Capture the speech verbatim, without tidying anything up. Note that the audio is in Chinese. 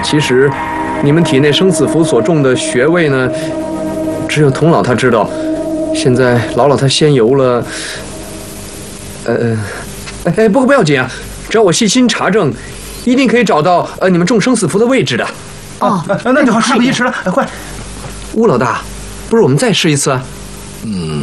其实，你们体内生死符所中的穴位呢，只有童老他知道。现在老老他仙游了，呃，哎哎，不过不要紧啊，只要我细心查证，一定可以找到呃你们中生死符的位置的。 哦， 那就好，事不宜迟了，快！ 乌老大，不如我们再试一次啊？ 嗯，